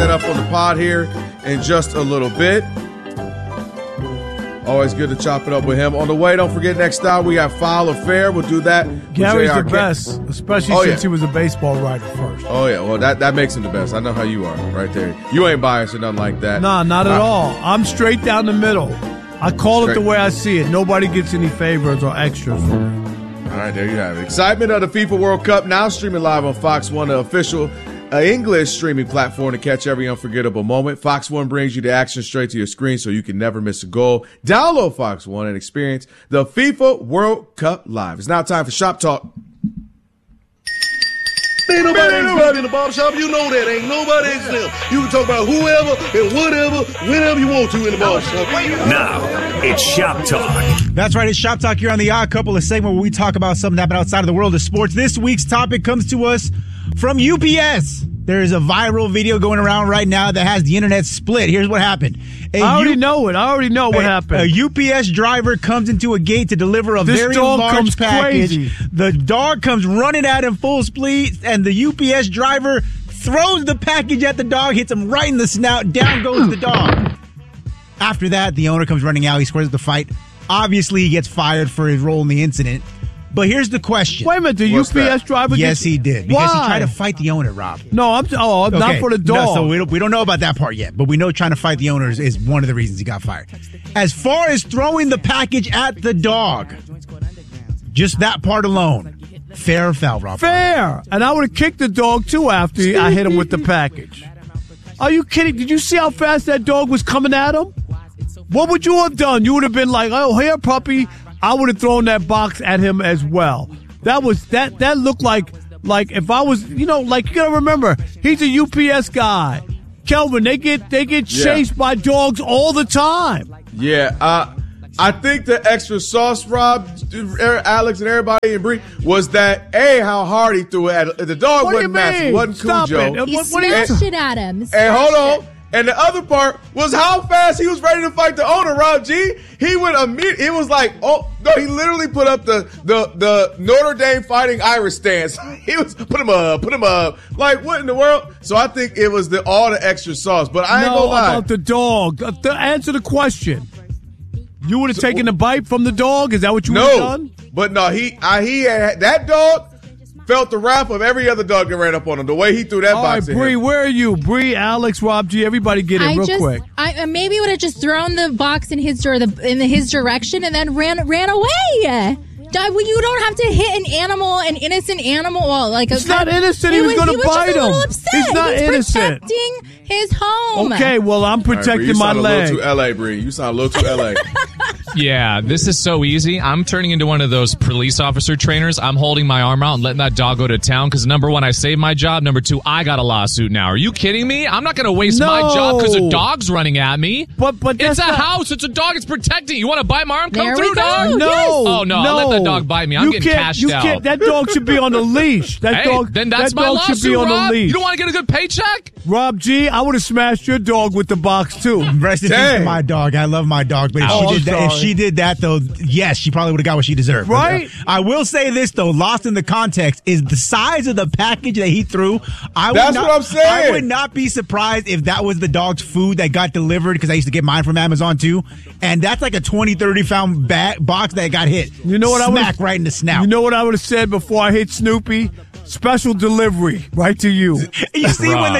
that up on the pod here in just a little bit. Always good to chop it up with him. On the way, don't forget, next hour we have Foul or Fair. We'll do that. Gary's the best, especially since he was a baseball writer first. Oh, yeah. Well, that makes him the best. I know how you are right there. You ain't biased or nothing like that. Nah, not at all. I'm straight down the middle. I call it the way I see it. Nobody gets any favors or extras for it. All right, there you have it. Excitement of the FIFA World Cup now streaming live on Fox One, the official English streaming platform to catch every unforgettable moment. Fox One brings you the action straight to your screen so you can never miss a goal. Download Fox One and experience the FIFA World Cup live. It's now time for Shop Talk. Ain't nobody in the barbershop. You know that. Ain't nobody exempt. You can talk about whoever and whatever, whenever you want to in the barbershop. Now, it's Shop Talk. That's right. It's Shop Talk here on the Odd Couple, a segment where we talk about something happening outside of the world of sports. This week's topic comes to us from UPS. There is a viral video going around right now that has the internet split. Here's what happened. I already know what happened. A UPS driver comes into a gate to deliver a very large package. Crazy. The dog comes running at him full speed, and the UPS driver throws the package at the dog, hits him right in the snout. Down goes the dog. After that, the owner comes running out. He squares the fight. Obviously, he gets fired for his role in the incident. But here's the question. Wait a minute, the UPS driver? Yes, he did. Because he tried to fight the owner, Rob. No, not for the dog. No, so we don't know about that part yet, but we know trying to fight the owners is one of the reasons he got fired. As far as throwing the package at the dog, just that part alone, fair or foul, Rob? Fair. And I would have kicked the dog, too, after I hit him with the package. Are you kidding? Did you see how fast that dog was coming at him? What would you have done? You would have been like, oh, here, puppy. I would have thrown that box at him as well. That looked like if I was, you gotta remember, he's a UPS guy. Kelvin, they get chased by dogs all the time. Yeah, I think the extra sauce, Rob, Alex, and everybody in Bree, was that how hard he threw it at the dog. Wasn't massive, wasn't Cujo. He smashed it at him. And hold on. And the other part was how fast he was ready to fight the owner, Rob G. He went immediately. It was like, oh no, he literally put up the Notre Dame Fighting Irish stance. He was put him up. Like what in the world? So I think it was all the extra sauce. But I ain't gonna lie about the dog. Answer the question. You would have taken the bite from the dog? Is that what you would have done? But no, he had that dog. Felt the wrath of every other dog that ran up on him. The way he threw that box at him. Bree, where are you? Bree, Alex, Rob G, everybody get in real quick. I maybe would have just thrown the box in his direction and then ran away. You don't have to hit an innocent animal. Well, it's not innocent. He was going to bite him. He's not innocent. Protecting his home. Okay, well, I'm protecting my leg. You sound a little too L.A., Bree. You sound a little too L.A. Yeah, this is so easy. I'm turning into one of those police officer trainers. I'm holding my arm out and letting that dog go to town because, number one, I saved my job. Number two, I got a lawsuit now. Are you kidding me? I'm not going to waste my job because a dog's running at me. But it's a house. It's a dog. It's protecting. You want to bite my arm? Come through, dog. No. Yes. Oh, no. I'll let that dog bite me. I'm getting cashed out. That dog should be on the leash. Then that's my lawsuit, should be on Rob. the leash. You don't want to get a good paycheck? Rob G, I would have smashed your dog with the box, too. Rest in peace to my dog. I love my dog. But if she did that, though, yes, she probably would have got what she deserved. Right? I will say this, though, lost in the context is the size of the package that he threw. That's what I'm saying. I would not be surprised if that was the dog's food that got delivered because I used to get mine from Amazon, too. And that's like a 20, 30-pound box that got hit. You know what? Smack right in the snout. You know what I would have said before I hit Snoopy? Special delivery right to you. You see when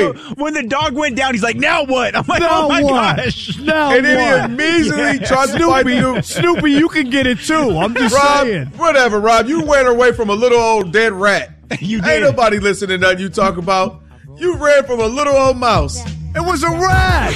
the dog went down, he's like, now what? I'm like, now oh my what? gosh. Now and then he immediately tried to fight you. Snoopy, you can get it too. I'm just saying. Whatever, Rob. You ran away from a little old dead rat. You did. Ain't nobody listening to nothing you talk about. You ran from a little old mouse. It was a rat.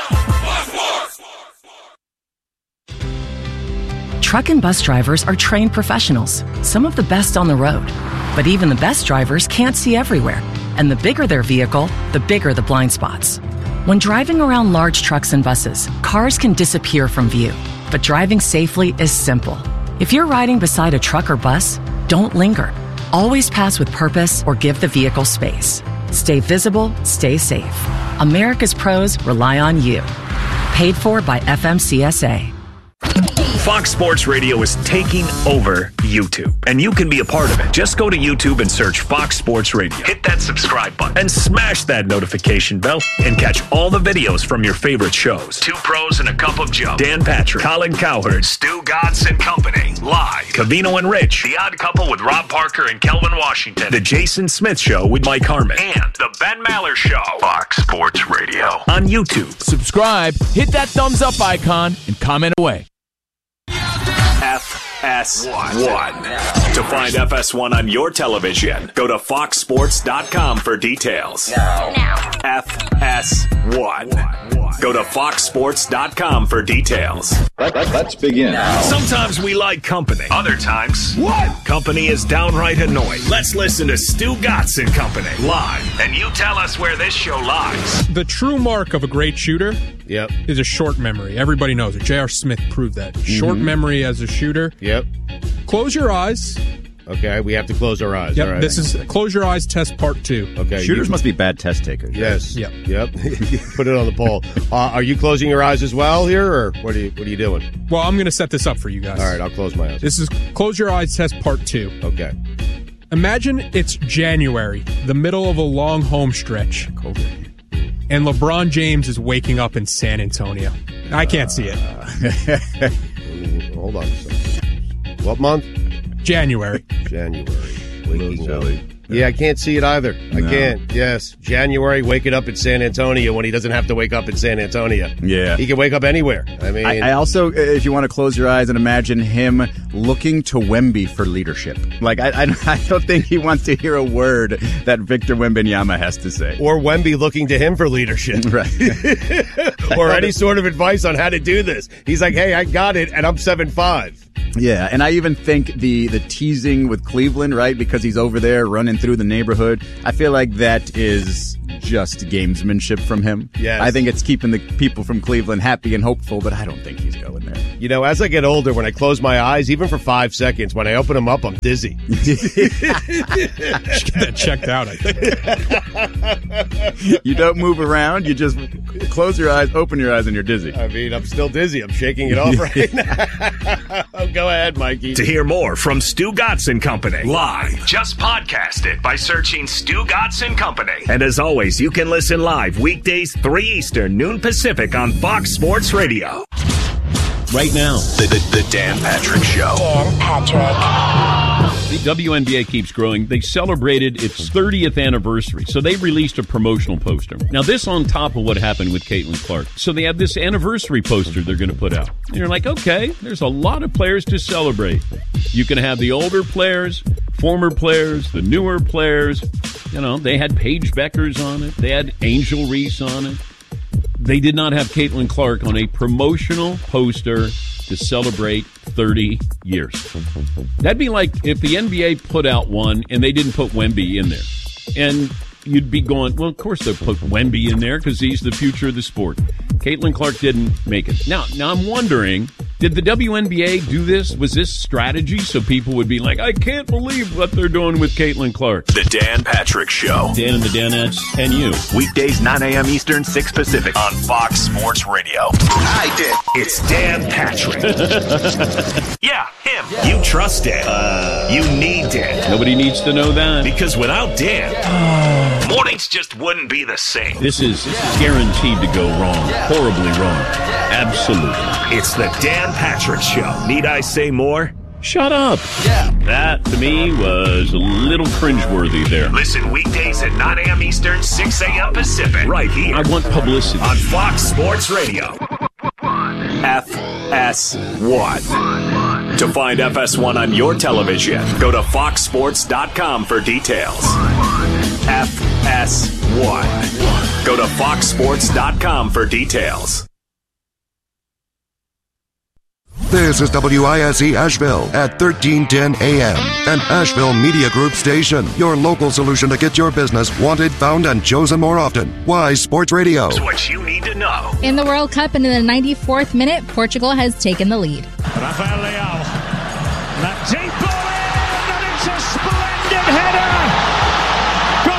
Truck and bus drivers are trained professionals, some of the best on the road. But even the best drivers can't see everywhere. And the bigger their vehicle, the bigger the blind spots. When driving around large trucks and buses, cars can disappear from view. But driving safely is simple. If you're riding beside a truck or bus, don't linger. Always pass with purpose or give the vehicle space. Stay visible, stay safe. America's pros rely on you. Paid for by FMCSA. Fox Sports Radio is taking over YouTube, and you can be a part of it. Just go to YouTube and search Fox Sports Radio. Hit that subscribe button and smash that notification bell and catch all the videos from your favorite shows. Two Pros and a Cup of Joe, Dan Patrick, Colin Cowherd, Stu Gatz and Company, live. Covino and Rich, The Odd Couple with Rob Parker and Kelvin Washington, The Jason Smith Show with Mike Harmon, and The Ben Maller Show. Fox Sports Radio on YouTube. Subscribe, hit that thumbs up icon, and comment away. FS1. To find FS1 on your television, go to foxsports.com for details. Now. FS1. Go to foxsports.com for details. Let's begin. Sometimes we like company. Other times, company is downright annoying. Let's listen to Stu Gatz and Company live, and you tell us where this show lies. The true mark of a great shooter is a short memory. Everybody knows it. J.R. Smith proved that. Short memory as a shooter. Yep. Close your eyes. Okay, we have to close our eyes. Yep, all right. This is Close Your Eyes test part 2. Okay. Shooters must be bad test takers. Yes. Yep. Put it on the poll. Are you closing your eyes as well here, or what are you doing? Well, I'm going to set this up for you guys. All right, I'll close my eyes. This is Close Your Eyes test part 2. Okay. Imagine it's January, the middle of a long home stretch. And LeBron James is waking up in San Antonio. I can't see it. Hold on a second. What month? January. Waking up. Yeah, I can't see it either. I can't. Yes. January, waking up in San Antonio when he doesn't have to wake up in San Antonio. Yeah. He can wake up anywhere. I mean, I also, if you want to close your eyes and imagine him looking to Wemby for leadership. Like, I don't think he wants to hear a word that Victor Wembanyama has to say. Or Wemby looking to him for leadership. Right. Or any sort of advice on how to do this. He's like, hey, I got it, and I'm 7'5". Yeah, and I even think the teasing with Cleveland, right, because he's over there running through the neighborhood, I feel like that is just gamesmanship from him. Yes. I think it's keeping the people from Cleveland happy and hopeful, but I don't think he's going there. You know, as I get older, when I close my eyes, even for 5 seconds, when I open them up, I'm dizzy. Just get that checked out, I think. You don't move around. You just close your eyes, open your eyes, and you're dizzy. I mean, I'm still dizzy. I'm shaking it off right now. Go ahead, Mikey. To hear more from Stu Gatz and Company live, just podcast it by searching Stu Gatz and Company. And as always, you can listen live weekdays 3 Eastern, noon Pacific on Fox Sports Radio. Right now, the Dan Patrick Show. Dan Patrick. The WNBA keeps growing. They celebrated its 30th anniversary, so they released a promotional poster. Now, this on top of what happened with Caitlin Clark. So they have this anniversary poster they're going to put out. And you're like, okay, there's a lot of players to celebrate. You can have the older players, former players, the newer players. You know, they had Paige Beckers on it. They had Angel Reese on it. They did not have Caitlin Clark on a promotional poster to celebrate 30 years. That'd be like if the NBA put out one and they didn't put Wemby in there. And you'd be going, well, of course they'll put Wemby in there because he's the future of the sport. Caitlin Clark didn't make it. Now I'm wondering, did the WNBA do this? Was this strategy so people would be like, I can't believe what they're doing with Caitlin Clark? The Dan Patrick Show. Dan and the Danettes and you. Weekdays 9 a.m. Eastern, 6 Pacific on Fox Sports Radio. I did. It's Dan Patrick. Yeah, him. Yeah. You trust Dan. You need Dan. Nobody needs to know that. Because without Dan, mornings just wouldn't be the same. This is guaranteed to go wrong. Horribly wrong. Absolutely. It's the Dan Patrick Show. Need I say more? Shut up. Yeah. That, to me, was a little cringeworthy there. Listen weekdays at 9 a.m. Eastern, 6 a.m. Pacific. Right here. I want publicity. On Fox Sports Radio. FS1. To find FS1 on your television, go to foxsports.com for details. FS1. Go to foxsports.com for details. This is WISE Asheville at 1310 AM, an Asheville Media Group station. Your local solution to get your business wanted, found, and chosen more often. Wise Sports Radio. That's what you need to know. In the World Cup, and in the 94th minute, Portugal has taken the lead. Rafael Leao. That deep ball in, and it's a splendid header.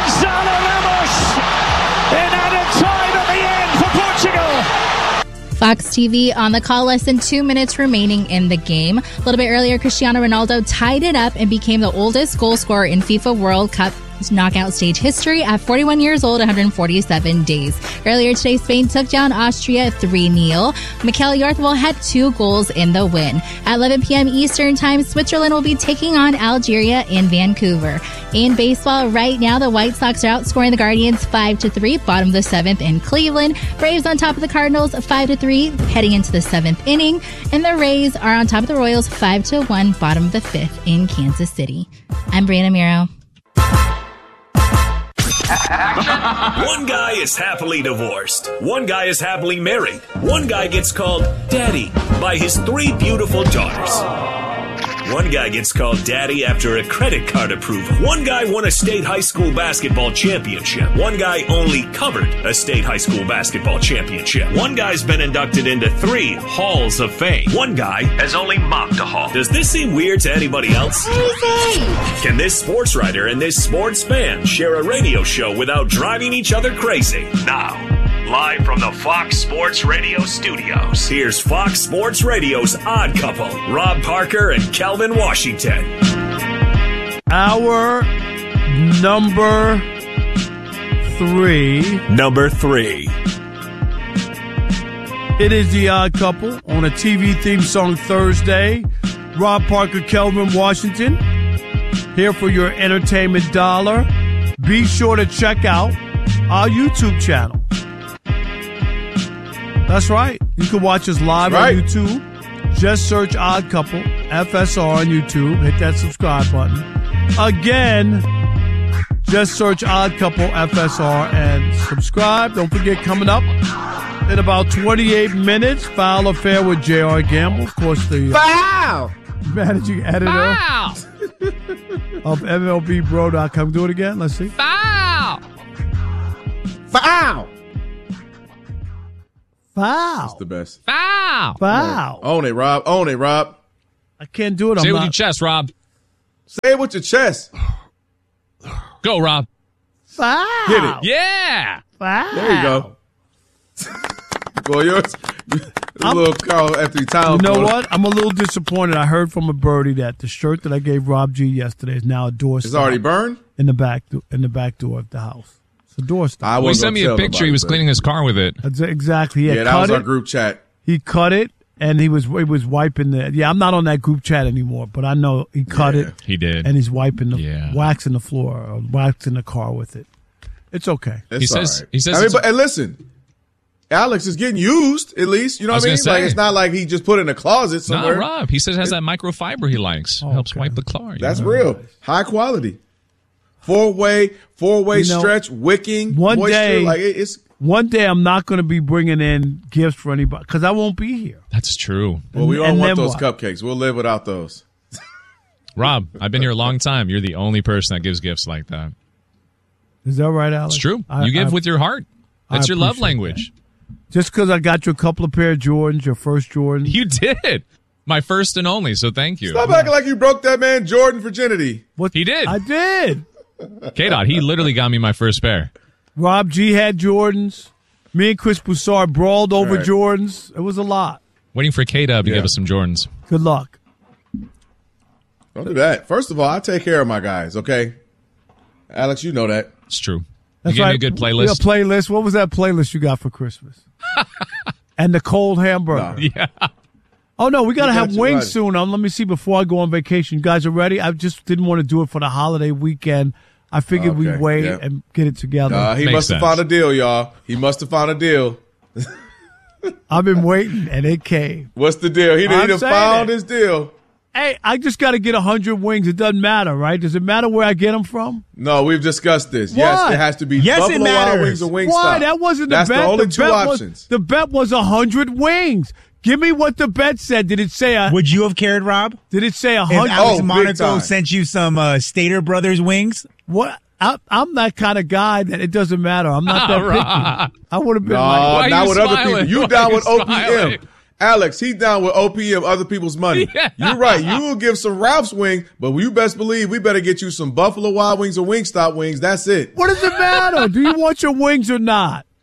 Gonzalo Ramos in added time at the end for Portugal. Fox TV on the call, less than 2 minutes remaining in the game. A little bit earlier, Cristiano Ronaldo tied it up and became the oldest goal scorer in FIFA World Cup knockout stage history at 41 years old, 147 days. Earlier today, Spain took down Austria 3-0. Mikel Oyarzabal had 2 goals in the win. At 11 p.m. Eastern Time, Switzerland will be taking on Algeria in Vancouver. In baseball, right now, the White Sox are outscoring the Guardians 5-3, bottom of the 7th in Cleveland. Braves on top of the Cardinals 5-3, heading into the 7th inning. And the Rays are on top of the Royals 5-1, bottom of the 5th in Kansas City. I'm Brianna Miro. One guy is happily divorced. One guy is happily married. One guy gets called Daddy by his 3 beautiful daughters. One guy gets called Daddy after a credit card approval. One guy won a state high school basketball championship. One guy only covered a state high school basketball championship. One guy's been inducted into 3 halls of fame. One guy has only mopped a hall. Does this seem weird to anybody else? Can this sports writer and this sports fan share a radio show without driving each other crazy? Now, live from the Fox Sports Radio studios, here's Fox Sports Radio's Odd Couple, Rob Parker and Calvin Washington. Our number 3. Number 3. It is the Odd Couple on a TV theme song Thursday. Rob Parker, Calvin Washington, here for your entertainment dollar. Be sure to check out our YouTube channel. That's right. You can watch us live on YouTube. Just search Odd Couple, FSR on YouTube. Hit that subscribe button. Again, just search Odd Couple, FSR, and subscribe. Don't forget, coming up in about 28 minutes, Foul Affair with J.R. Gamble. Of course, the managing editor of MLBBro.com. Do it again. Let's see. Foul! That's the best. Foul! Own it, Rob. Own it, Rob. I can't do it. Say it with your chest, Rob. Say it with your chest. Go, Rob. Foul! Hit it. Yeah! Foul! There you go. Boy, yours. A little Carl Anthony Towns. You know what? I'm a little disappointed. I heard from a birdie that the shirt that I gave Rob G yesterday is now a doorstop. It's already burned? In the back door of the house. It's a doorstop. He sent me a picture. He was cleaning his car with it. Exactly. Yeah, that was our group chat. He cut it, and he was wiping the. Yeah, I'm not on that group chat anymore, but I know he cut it. He did, and he's wiping the waxing the floor or waxing the car with it. It's okay. He says. I mean, and listen, Alex is getting used at least. You know what I mean? Like it's not like he just put it in a closet somewhere. No, Rob. He says it has that microfiber he likes. Helps wipe the car. That's real. High quality. Four-way stretch, wicking, moisture. One day I'm not going to be bringing in gifts for anybody because I won't be here. That's true. Well, we don't want those cupcakes. We'll live without those. Rob, I've been here a long time. You're the only person that gives gifts like that. Is that right, Alex? It's true. You give with your heart. That's your love language. That. Just because I got you a couple of pair of Jordans, your first Jordan. You did. My first and only, so thank you. Stop acting like you broke that man Jordan virginity. What? He did. I did. K-Dot, he literally got me my first pair. Rob G had Jordans. Me and Chris Broussard brawled over Jordans. It was a lot. Waiting for K-Dub to give us some Jordans. Good luck. Don't do that. First of all, I take care of my guys, okay? Alex, you know that. It's true. That's you gave right. me a good playlist. A playlist. What was that playlist you got for Christmas? And the cold hamburger. Yeah. Oh, no, we got to have wings soon. Let me see before I go on vacation. You guys are ready? I just didn't want to do it for the holiday weekend. I figured we'd wait and get it together. He must have found a deal, y'all. He must have found a deal. I've been waiting, and it came. What's the deal? He done found his deal. Hey, I just got to get 100 wings. It doesn't matter, right? Does it matter where I get them from? No, we've discussed this. What? Yes, it has to be Buffalo Wild Wings or Wingstop. Why? That wasn't the bet. That's the only two options. The bet was 100 wings. Give me what the bet said. Did it say Would you have cared, Rob? Did it say 100? If Alex Monaco sent you some Stater Brothers wings? What? I'm that kind of guy that it doesn't matter. I'm not that picky. I would have been like, not with other people. You down with OPM. Smiling? Alex, he's down with OPM, other people's money. Yeah. You're right. You will give some Ralph's wing, but you best believe we better get you some Buffalo Wild Wings or Wingstop wings. That's it. What does it matter? Do you want your wings or not?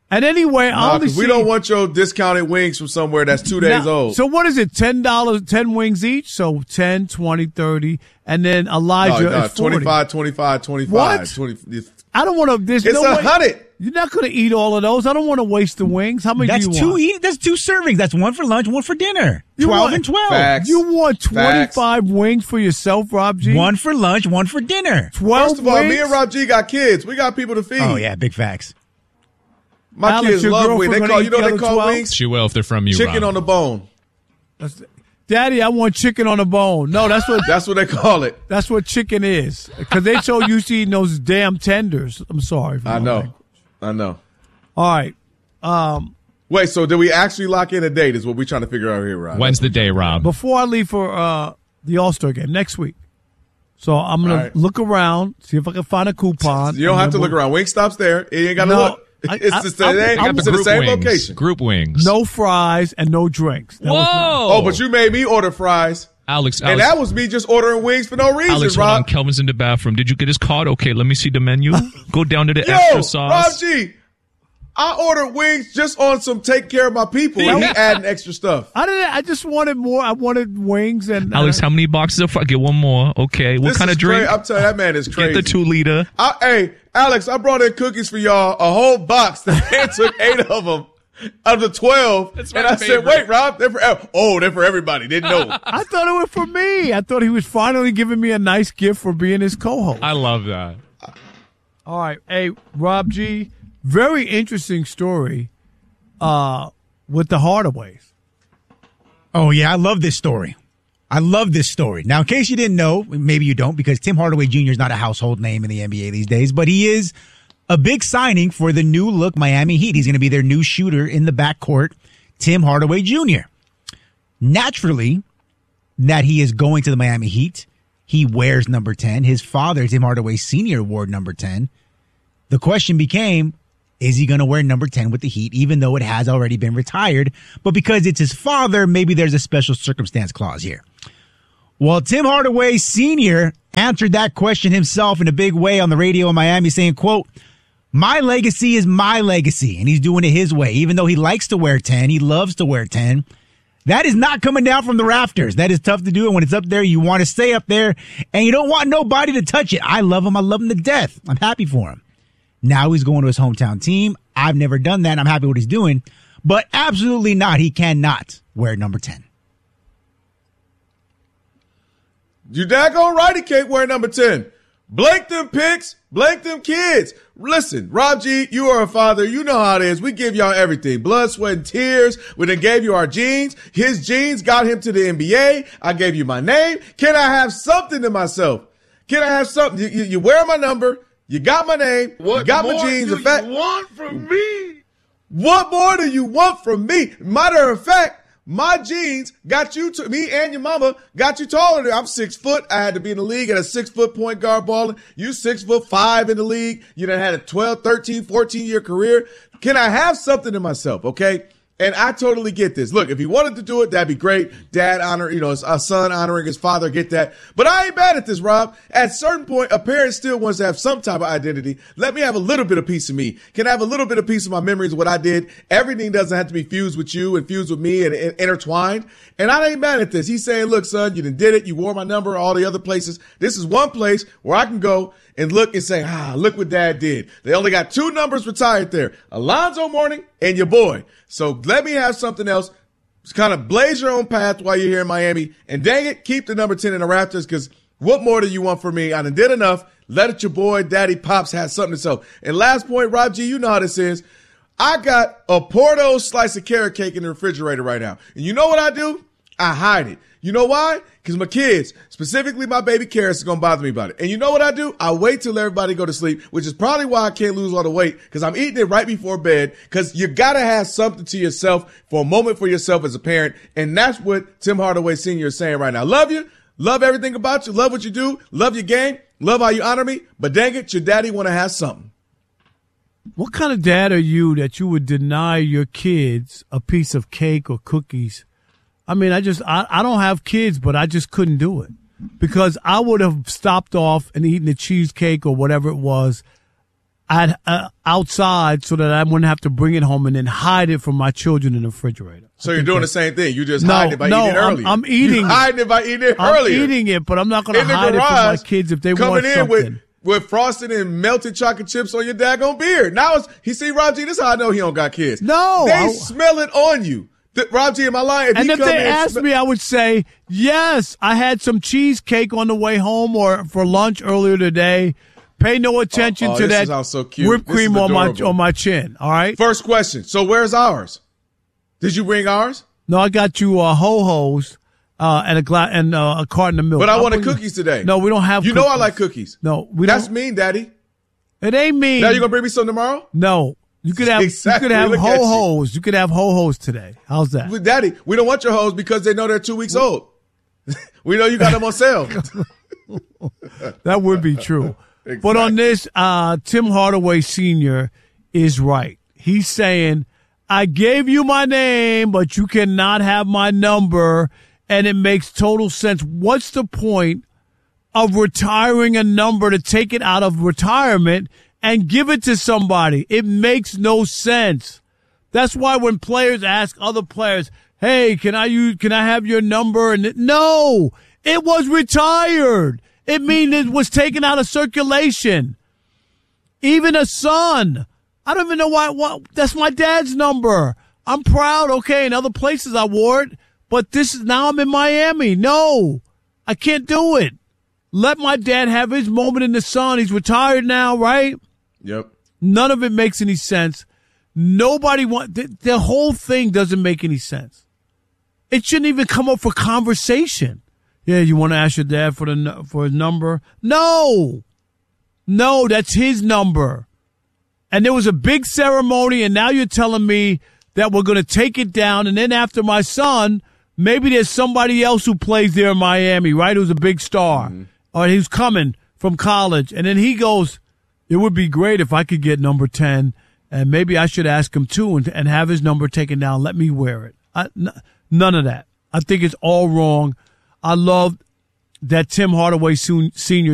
And anyway, we don't want your discounted wings from somewhere that's 2 days old. So what is it? $10, 10 wings each? So 10, 20, 30, and then Elijah is 40. 25. What? 20. I don't want to. It's 100. You're not going to eat all of those. I don't want to waste the wings. How many do you want? That's 2 servings. That's 1 for lunch, 1 for dinner. 12 and 12. Facts. You want 25 wings for yourself, Rob G? 1 for lunch, 1 for dinner. 12 First of all, wings? me and Rob G got kids. We got people to feed. Oh, yeah, big facts. My Alex, kids your love wings. girlfriend They call, gonna you know eat what they the call other 12? wings? She will if they're from you, Chicken Rob. on the bone. Daddy, I want chicken on the bone. No, that's what they call it. That's what chicken is. Because they so used to eating those damn tenders. I'm sorry. I know. All right. Wait, so did we actually lock in a date is what we're trying to figure out here, Rob? When's the day, Rob? Before I leave for the All-Star game next week. So I'm going to look around, see if I can find a coupon. You don't have to look around. Wingstop's there. You ain't got to look. It's the same location. Group wings. No fries and no drinks. Oh, but you made me order fries. Alex, and that was me just ordering wings for no reason, Alex, Rob. hold on. Kelvin's in the bathroom. Did you get his card? Okay, let me see the menu. Go down to the extra sauce. Rob G, I ordered wings just on some take care of my people. And he adding extra stuff. I just wanted more. I wanted wings and Alex, how many boxes of fries? Get one more. Okay, what kind of drink? I'm telling you, that man is crazy. Get the 2-liter. Hey, Alex, I brought in cookies for y'all, a whole box. The man took 8 of them out of the 12. That's and I said, wait, Rob, they're for everybody. Didn't know. I thought it was for me. I thought he was finally giving me a nice gift for being his co-host. I love that. All right. Hey, Rob G, very interesting story with the Hardaways. Oh, yeah, I love this story. Now, in case you didn't know, maybe you don't, because Tim Hardaway Jr. is not a household name in the NBA these days, but he is a big signing for the new look Miami Heat. He's going to be their new shooter in the backcourt, Tim Hardaway Jr. Naturally, that he is going to the Miami Heat, he wears number 10. His father, Tim Hardaway Sr., wore number 10. The question became, is he going to wear number 10 with the Heat, even though it has already been retired? But because it's his father, maybe there's a special circumstance clause here. Well, Tim Hardaway Sr. answered that question himself in a big way on the radio in Miami, saying, quote, "My legacy is my legacy," and he's doing it his way. Even though he likes to wear 10, he loves to wear 10. That is not coming down from the rafters. That is tough to do, and when it's up there, you want to stay up there, and you don't want nobody to touch it. I love him. I love him to death. I'm happy for him. Now he's going to his hometown team. I've never done that. I'm happy with what he's doing, but absolutely not. He cannot wear number 10. You daggone right he can't wear number 10. Blank them pics, blank them kids. Listen, Rob G, you are a father. You know how it is. We give y'all everything. Blood, sweat, and tears. We done gave you our genes. His genes got him to the NBA. I gave you my name. Can I have something to myself? Can I have something? You wear my number. You got my name. What you got more my genes. do you want from me? What more do you want from me? Matter of fact, my genes got you to me and your mama got you taller. I'm 6 foot. I had to be in the league at a 6 foot point guard balling. You 6'5" in the league. You done had a 12, 13, 14 year career. Can I have something to myself? Okay. And I totally get this. Look, if he wanted to do it, that'd be great. Dad honor, a son honoring his father, get that. But I ain't mad at this, Rob. At a certain point, a parent still wants to have some type of identity. Let me have a little bit of piece of me. Can I have a little bit of piece of my memories of what I did? Everything doesn't have to be fused with you and fused with me and intertwined. And I ain't mad at this. He's saying, look, son, you done did it. You wore my number, all the other places. This is one place where I can go and look and say, look what Dad did. They only got 2 numbers retired there. Alonzo Mourning and your boy. So let me have something else. Just kind of blaze your own path while you're here in Miami. And dang it, keep the number 10 in the Raptors, because what more do you want from me? I done did enough. Let it your boy, Daddy Pops, has something to sell. And last point, Rob G, you know how this is. I got a Porto slice of carrot cake in the refrigerator right now. And you know what I do? I hide it. You know why? Because my kids, specifically my baby Karis, is going to bother me about it. And you know what I do? I wait till everybody go to sleep, which is probably why I can't lose all the weight, because I'm eating it right before bed, because you got to have something to yourself for a moment for yourself as a parent. And that's what Tim Hardaway Sr. is saying right now. Love you. Love everything about you. Love what you do. Love your game. Love how you honor me. But dang it, your daddy want to have something. What kind of dad are you that you would deny your kids a piece of cake or cookies? I mean, I don't have kids, but I just couldn't do it, because I would have stopped off and eaten the cheesecake or whatever it was outside so that I wouldn't have to bring it home and then hide it from my children in the refrigerator. So you're doing the same thing. You just hiding it by eating it earlier. I'm eating You're hiding it by eating it earlier. I'm eating it, but I'm not going to hide it from my kids if they want something. Coming in with frosted and melted chocolate chips on your daggone beard. Now he see Rob G. This is how I know he don't got kids. No. They smell it on you. Rob G, am I lying? If they asked me, I would say, yes, I had some cheesecake on the way home or for lunch earlier today. Pay no attention to that whipped cream on my chin, all right? First question. So where's ours? Did you bring ours? No, I got you ho-hos and a carton of milk. But I wanted cookies today. No, we don't have cookies. You know I like cookies. No, That's mean, Daddy. It ain't mean. Now you going to bring me some tomorrow? No. You could have ho-hos. You could have ho-hos today. How's that? Daddy, we don't want your hos because they know they're 2 weeks old. We know you got them on sale. That would be true. Exactly. But on this, Tim Hardaway Sr. is right. He's saying, I gave you my name, but you cannot have my number, and it makes total sense. What's the point of retiring a number to take it out of retirement and give it to somebody? It makes no sense. That's why when players ask other players, hey, can I have your number? And no, it was retired. It means it was taken out of circulation. Even a son. I don't even know why. That's my dad's number. I'm proud. Okay, in other places I wore it, but now I'm in Miami. No, I can't do it. Let my dad have his moment in the sun. He's retired now, right? Yep. None of it makes any sense. Nobody the whole thing doesn't make any sense. It shouldn't even come up for conversation. Yeah, you want to ask your dad for his number? No, that's his number. And there was a big ceremony, and now you're telling me that we're going to take it down, and then after my son, maybe there's somebody else who plays there in Miami, right, who's a big star, or who's coming from college, and then he goes, it would be great if I could get number 10, and maybe I should ask him too and have his number taken down. Let me wear it. None of that. I think it's all wrong. I love that Tim Hardaway Sr.